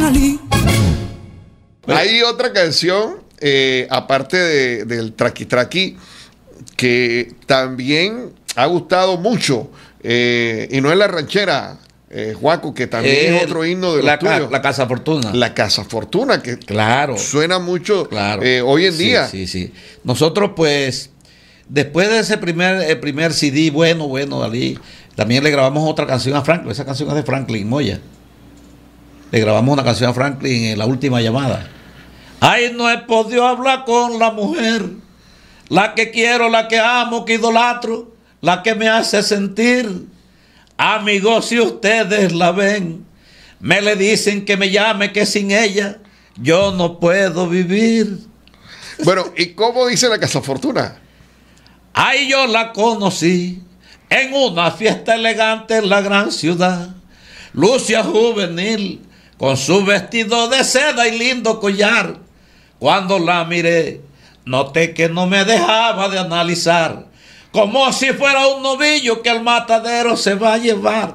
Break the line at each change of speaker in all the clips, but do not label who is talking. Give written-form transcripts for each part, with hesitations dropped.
Ali.
Hay otra canción, aparte del Traqui Traqui, que también ha gustado mucho, y no es la ranchera, Juaco, que también es otro himno de los tuyos.
La Casa Fortuna.
La Casa Fortuna, que
claro,
suena mucho
claro.
Hoy en día.
Sí. Nosotros, pues, después de ese primer CD, bueno, Dalí, también le grabamos otra canción a Franklin. Esa canción es de Franklin Moya. Le grabamos una canción a Franklin en La Última Llamada. Ay, no he podido hablar con la mujer, la que quiero, la que amo, que idolatro, la que me hace sentir. Amigos, si ustedes la ven, me le dicen que me llame, que sin ella yo no puedo vivir.
Bueno, ¿y cómo dice la Casa Fortuna?
Ay, yo la conocí en una fiesta elegante en la gran ciudad. Lucia juvenil, con su vestido de seda y lindo collar. Cuando la miré, noté que no me dejaba de analizar, como si fuera un novillo que el matadero se va a llevar.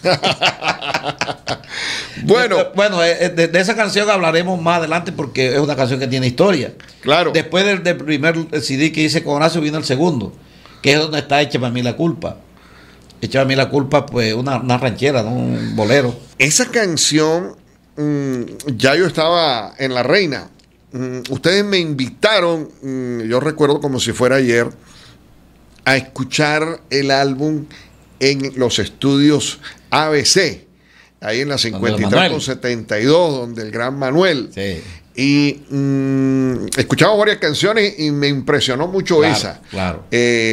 Bueno,
de esa canción hablaremos más adelante porque es una canción que tiene historia.
Claro.
Después del primer CD que hice con Horacio vino el segundo, que es donde está Échame a mí la culpa. Échame a mí la culpa, pues una ranchera, ¿no? Un bolero.
Esa canción, ya yo estaba en La Reina. Ustedes me invitaron, yo recuerdo como si fuera ayer, a escuchar el álbum en los estudios ABC, ahí en la 53 con 72, donde el gran Manuel.
Sí.
Y escuchamos varias canciones y me impresionó mucho esa.
Claro.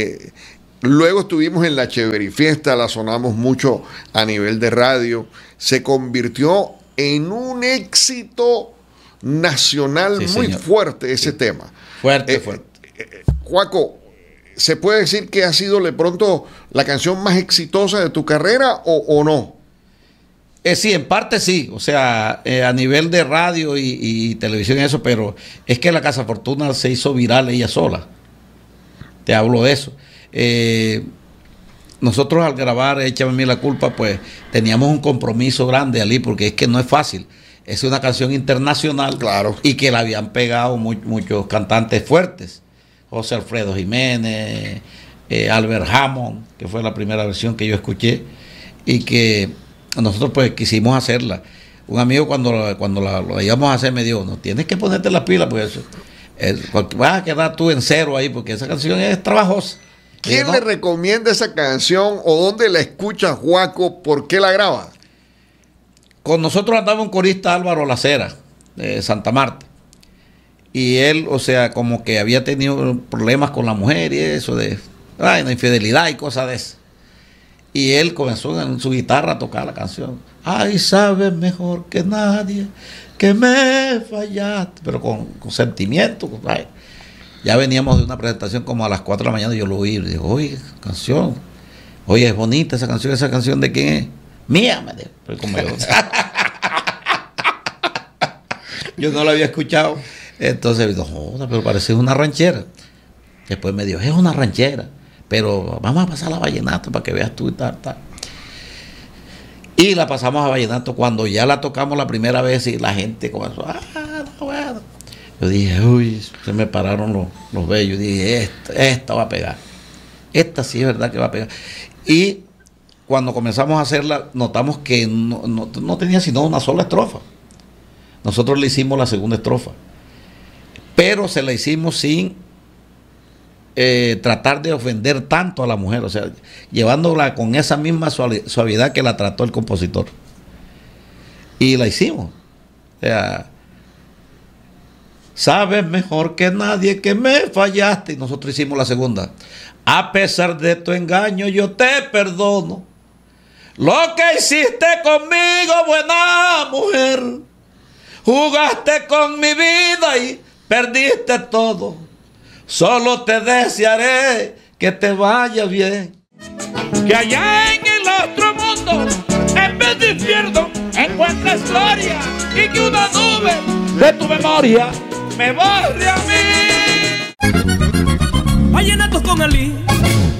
Luego estuvimos en la Cheverifiesta, la sonamos mucho a nivel de radio. Se convirtió en un éxito nacional muy
señor.
Fuerte ese tema.
Fuerte.
Juaco, ¿se puede decir que ha sido de pronto la canción más exitosa de tu carrera o no?
Sí, en parte sí, o sea, a nivel de radio y televisión y eso, pero es que la Casa Fortuna se hizo viral ella sola. Te hablo de eso. Nosotros al grabar Échame a mí la culpa, pues teníamos un compromiso grande, Ali, porque es que no es fácil. Es una canción internacional,
claro,
y que la habían pegado muchos cantantes fuertes. José Alfredo Jiménez, Albert Hammond, que fue la primera versión que yo escuché, y que nosotros pues quisimos hacerla. Un amigo cuando la íbamos a hacer me dijo, no, tienes que ponerte las pilas, pues vas a quedar tú en cero ahí, porque esa canción es trabajosa.
¿Quién le recomienda esa canción o dónde la escucha, Juaco? ¿Por qué la graba?
Con nosotros andaba un corista, Álvaro Lacera, de Santa Marta. Y él, o sea, como que había tenido problemas con la mujer y eso de la infidelidad y cosas de eso. Y él comenzó en su guitarra a tocar la canción. Ay, sabes mejor que nadie que me fallaste. Pero con sentimiento. Ay. Ya veníamos de una presentación como a las 4 de la mañana y yo lo oí y digo, oye, canción. Oye, es bonita esa canción ¿de quién es? Mía, me dijo. Yo no la había escuchado. Entonces, pero parece una ranchera. Después me dijo, es una ranchera, pero vamos a pasar la vallenato para que veas tú y tal. Y la pasamos a vallenato cuando ya la tocamos la primera vez y la gente comenzó, no, bueno. Yo dije, uy, se me pararon los vellos. Yo dije, esta va a pegar. Esta sí es verdad que va a pegar. Y cuando comenzamos a hacerla, notamos que no tenía sino una sola estrofa. Nosotros le hicimos la segunda estrofa. Pero se la hicimos sin tratar de ofender tanto a la mujer, o sea, llevándola con esa misma suavidad que la trató el compositor. Y la hicimos. O sea, sabes mejor que nadie que me fallaste. Y nosotros hicimos la segunda. A pesar de tu engaño, yo te perdono. Lo que hiciste conmigo, buena mujer. Jugaste con mi vida y perdiste todo. Solo te desearé que te vaya bien.
Que allá en el otro mundo, en vez de infierno, encuentres gloria. Y que una nube de tu memoria me borre a mí. Vallenatos con Ali.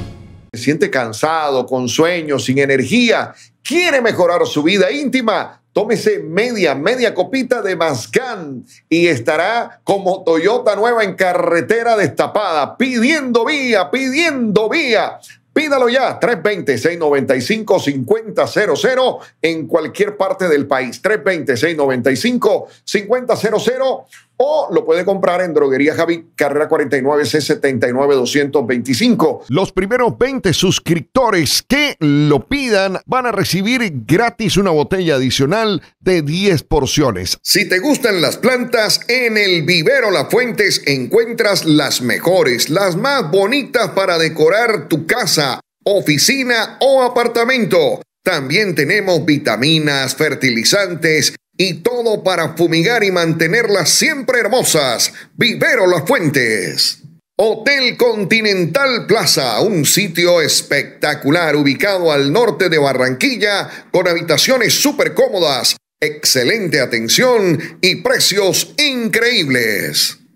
Se siente cansado, con sueño, sin energía, quiere mejorar su vida íntima. tómese media copita de Mazgán y estará como Toyota nueva en carretera destapada, pidiendo vía. Pídalo ya, 320-695-5000 en cualquier parte del país, 320-695-5000 o lo puede comprar en Droguería Javi, carrera 49C79-225. Los primeros 20 suscriptores que lo pidan van a recibir gratis una botella adicional de 10 porciones. Si te gustan las plantas, en el Vivero Las Fuentes encuentras las mejores, las más bonitas para decorar tu casa, oficina o apartamento. También tenemos vitaminas, fertilizantes y todo para fumigar y mantenerlas siempre hermosas. Vivero Las Fuentes. Hotel Continental Plaza, un sitio espectacular ubicado al norte de Barranquilla con habitaciones súper cómodas, excelente atención y precios increíbles.